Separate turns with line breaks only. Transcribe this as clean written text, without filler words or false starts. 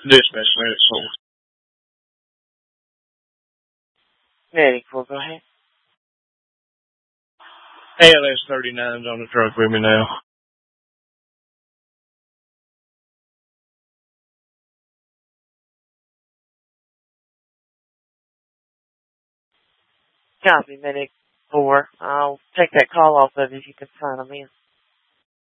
Dispatch medic 4.
Medic 4, go ahead.
ALS 39's on the truck with me now.
Copy, Medic 4. I'll take that call off of you if you can sign them in.